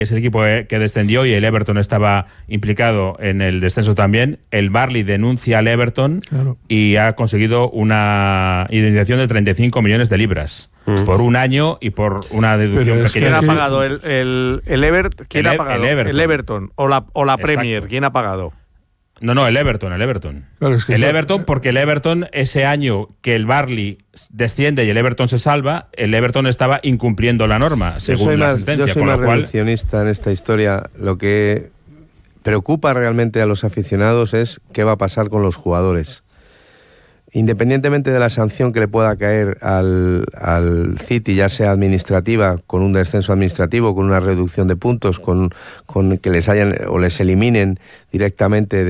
es el equipo que descendió y el Everton estaba implicado en el descenso también. El Burnley denuncia al Everton y ha conseguido una indemnización de 35 millones de libras por un año y por una deducción pequeña. ¿Quién ha pagado el Everton? ¿Quién ha pagado? El Everton o la Premier. ¿Quién ha pagado? No, el Everton. Claro, es que el Everton, porque el Everton, ese año que el Burnley desciende y el Everton se salva, el Everton estaba incumpliendo la norma, según la sentencia. Yo soy más reduccionista en esta historia. Lo que preocupa realmente a los aficionados es qué va a pasar con los jugadores. Independientemente de la sanción que le pueda caer al City, ya sea administrativa, con un descenso administrativo, con una reducción de puntos, con que les eliminen directamente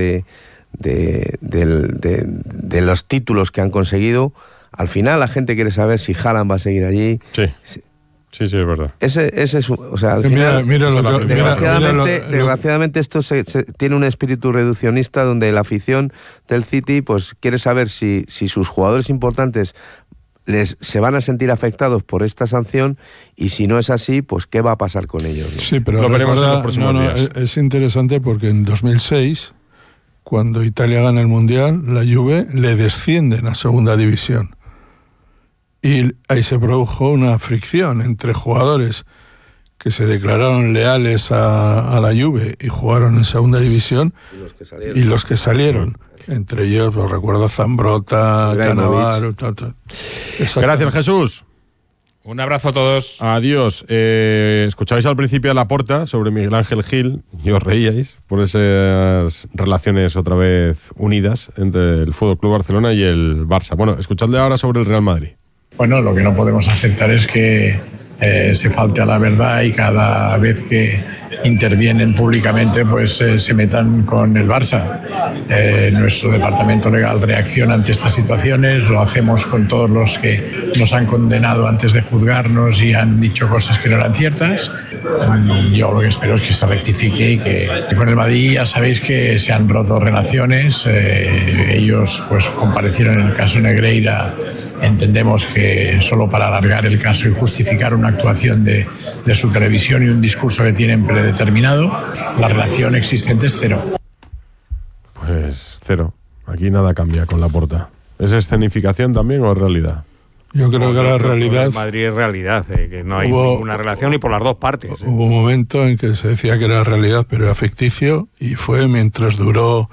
de los títulos que han conseguido, al final la gente quiere saber si Haaland va a seguir allí. Sí, es verdad. Ese es, o sea, al final, desgraciadamente esto tiene un espíritu reduccionista donde la afición del City pues quiere saber si sus jugadores importantes se van a sentir afectados por esta sanción, y si no es así, pues qué va a pasar con ellos, ¿no? Sí, pero lo veremos en los próximos días. Es interesante porque en 2006, cuando Italia gana el Mundial, la Juve le descienden a segunda división. Y ahí se produjo una fricción entre jugadores que se declararon leales a la Juve y jugaron en segunda división y los que salieron. Entre ellos, os recuerdo, Zambrotta, Cannavaro, tal. Gracias, Jesús. Un abrazo a todos. Adiós. Escuchabais al principio a Laporta sobre Miguel Ángel Gil y os reíais por esas relaciones otra vez unidas entre el FC Barcelona y el Barça. Bueno, escuchadle ahora sobre el Real Madrid. Bueno, lo que no podemos aceptar es que se falte a la verdad y cada vez que intervienen públicamente pues se metan con el Barça. Nuestro departamento legal reacciona ante estas situaciones, lo hacemos con todos los que nos han condenado antes de juzgarnos y han dicho cosas que no eran ciertas. Yo lo que espero es que se rectifique y que con el Madrid ya sabéis que se han roto relaciones. Ellos pues comparecieron en el caso Negreira, entendemos que solo para alargar el caso y justificar una actuación de su televisión y un discurso que tienen predeterminado. La relación existente es cero. Pues cero. Aquí nada cambia con Laporta. ¿Es escenificación también o es realidad? Yo creo que la realidad... En Madrid es realidad, que no hay ninguna relación ni por las dos partes. Hubo un momento en que se decía que era realidad, pero era ficticio, y fue mientras duró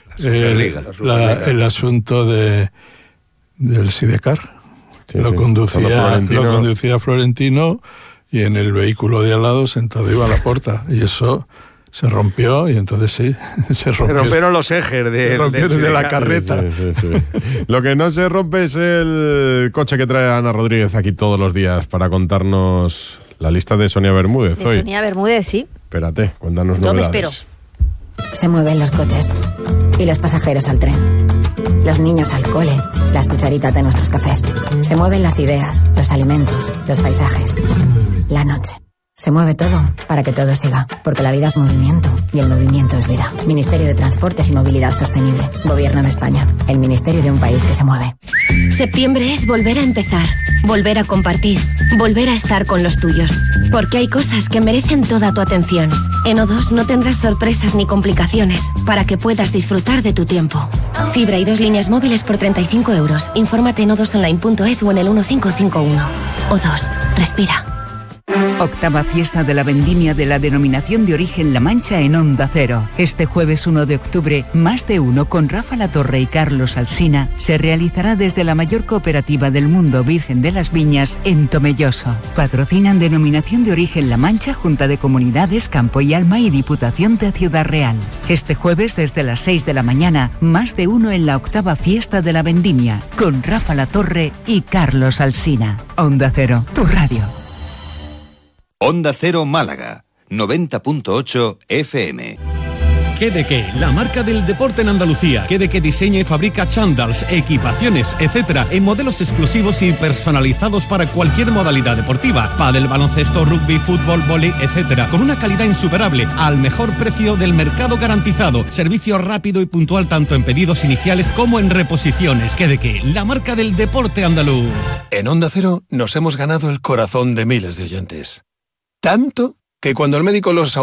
el asunto del Sidecar. Lo conducía Florentino y en el vehículo de al lado sentado iba Laporta, y eso se rompió, y entonces sí, se rompieron los ejes de la carreta. Sí. Lo que no se rompe es el coche que trae Ana Rodríguez aquí todos los días para contarnos la lista de Sonia Bermúdez hoy. Sonia Bermúdez, sí. Espérate, cuéntanos novedades. Yo me espero. Se mueven los coches y los pasajeros al tren, los niños al cole, las cucharitas de nuestros cafés. Se mueven las ideas, los alimentos, los paisajes, la noche. Se mueve todo para que todo siga, porque la vida es movimiento y el movimiento es vida. Ministerio de Transportes y Movilidad Sostenible. Gobierno de España. El ministerio de un país que se mueve. Septiembre es volver a empezar, volver a compartir, volver a estar con los tuyos. Porque hay cosas que merecen toda tu atención. En O2 no tendrás sorpresas ni complicaciones para que puedas disfrutar de tu tiempo. Fibra y 2 líneas móviles por 35 euros. Infórmate en o2online.es o en el 1551. O2. Respira. Octava fiesta de la vendimia de la denominación de origen La Mancha en Onda Cero. Este jueves 1 de octubre, Más de Uno con Rafa Latorre y Carlos Alsina se realizará desde la mayor cooperativa del mundo Virgen de las Viñas en Tomelloso. Patrocinan denominación de origen La Mancha, Junta de Comunidades, Campo y Alma y Diputación de Ciudad Real. Este jueves desde las 6 de la mañana, Más de Uno en la octava fiesta de la vendimia con Rafa Latorre y Carlos Alsina. Onda Cero, tu radio. Onda Cero Málaga, 90.8 FM. ¿Qué de qué? La marca del deporte en Andalucía. ¿Qué de qué diseña y fabrica chándals, equipaciones, etcétera, en modelos exclusivos y personalizados para cualquier modalidad deportiva? Pádel, baloncesto, rugby, fútbol, vóley, etcétera, con una calidad insuperable, al mejor precio del mercado garantizado. Servicio rápido y puntual tanto en pedidos iniciales como en reposiciones. ¿Qué de qué? La marca del deporte andaluz. En Onda Cero nos hemos ganado el corazón de miles de oyentes. Tanto que cuando el médico los